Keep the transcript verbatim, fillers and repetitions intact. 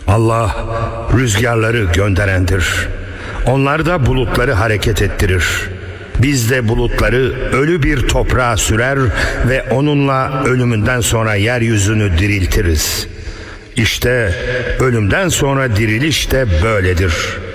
Allah rüzgarları gönderendir. Onlar da bulutları hareket ettirir. Biz de bulutları ölü bir toprağa sürer ve onunla ölümünden sonra yeryüzünü diriltiriz. İşte ölümden sonra diriliş de böyledir.